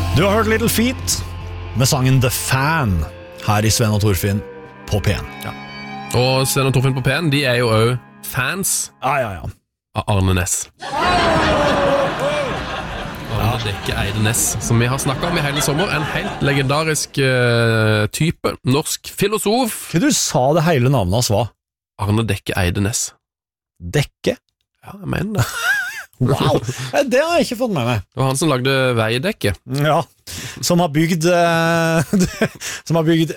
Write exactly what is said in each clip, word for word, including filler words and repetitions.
Du har hørt Little Feet med sangen The Fan her i Sven og Torfinn på P en. Ja. Og Sven og Torfinn på P en, de er jo også fans ja, ja, ja. av Arne Næss. Arne Dekke Eide Næss, som vi har snakket om i hele sommer. En helt legendarisk uh, type, norsk filosof. Hva du sa det hele navnet hans var? Arne Dekke Eide Næss. Dekke? Ja, jeg mener det. Wow, det har jeg ikke fått med meg. Det var han som lagde Veidekke. Ja, som har bygd uh, Som har bygd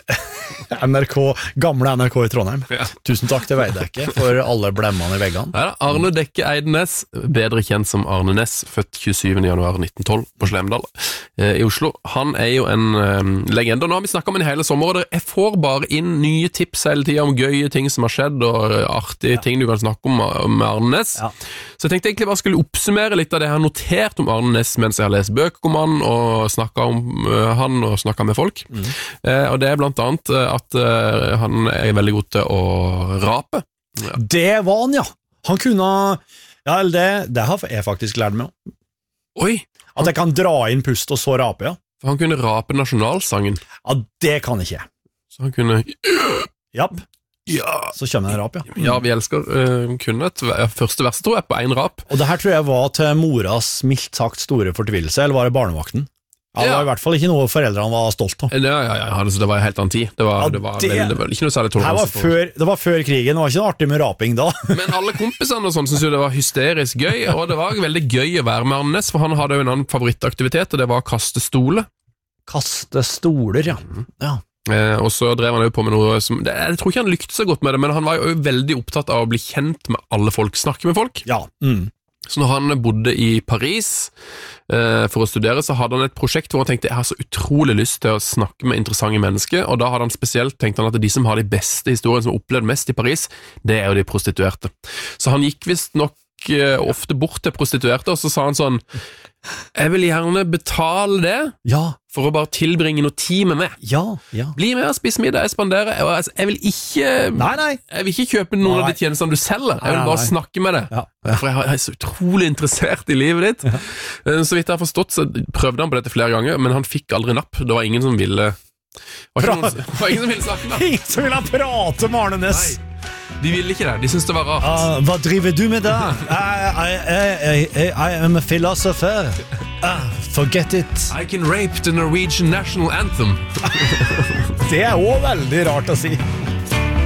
N R K, gamle N R K i Trondheim. Ja. Tusen takk til Veidekke for alle blemmene i veggene. Ja, Arne Dekke Eide Næss, bedre kjent som Arne Næss, født tjuesyvende januar nitten tolv på Slemdal eh, i Oslo. Han er jo en eh, legende, og nå har vi snakket om en hele sommer, og jeg får bare inn nye tips hele tiden om gøye ting som har skjedd, og artige ja. ting du kan snakke om med Arne Næss. Ja. Så jeg tenkte egentlig bare skulle oppsummere litt av det jeg har notert om Arne Næss mens jeg har lest bøker om han, og snakket om uh, han, og snakket med folk. Mm. Eh, og det er blant annet at uh, han er veldig god til å rape. Ja. Det var han, ja. Han kunne, ja, det, det har jeg faktisk lært meg om. Oi! At jeg kan dra inn pust og så rape, ja. For han kunne rape nasjonalsangen. Ja, det kan jeg ikke. Så han kunne... Japp. Ja. Så kommer det en rap, ja. Mm. Ja, vi elsker uh, kunnet. Første verset tror jeg på en rap. Og det her tror jeg var til moras mildt sagt store fortvilelse, eller var det barnevakten? Ja, det var i hvert fall ikke noe foreldrene var stolt av. Ja, ja, ja, altså, det var helt annen tid. Det var, ja, det var, det, veldig, det var ikke noe særlig toleranse for. Før, det var før krigen, det var ikke noe artig med raping da. Men alle kompisene og sånn synes jo det var hysterisk gøy, og det var veldig gøy å være med Arne Næss, for han hadde jo en annen favorittaktivitet, og det var å kaste stole. Kaste stoler, ja. Ja. Eh, og så drev han jo på med noe som det, jeg tror ikke han lyktes så godt med det, men han var jo veldig opptatt av å bli kjent med alle folk, snakke med folk. Ja. Mm. Så når han bodde i Paris eh, for å studere, så hadde han et prosjekt hvor han tenkte jeg har så utrolig lyst til å snakke med interessante mennesker, og da hadde han spesielt tenkt han at de som har de beste historiene som har opplevd mest i Paris, det er jo de prostituerte. Så han gikk vist nok eh, ofte bort til prostituerte, og så sa han sånn jeg vil gjerne betale det ja. for å bare tilbringe noe tid med meg. Ja, ja. Bli med og spise middag, jeg spanderer. Jeg, jeg vil ikke nei, nei. Jeg vil ikke kjøpe noen nei. av de tjenestene du selger. Jeg vil bare nei. snakke med deg. Ja. Ja. For jeg er så utrolig interessert i livet ditt. Ja. Så vidt jeg har forstått, så prøvde han på dette flere ganger, men han fikk aldri napp. Det var ingen som ville var Pra- noen, var ingen som ville snakke med ham. Ingen som ville prate med Arne Næss. De ville ikke det, de syntes det var rart. uh, Hva driver du med da? I, I, I, I, I am a philosopher. uh, Forget it. I can rape the Norwegian national anthem. Det er også veldig rart å si.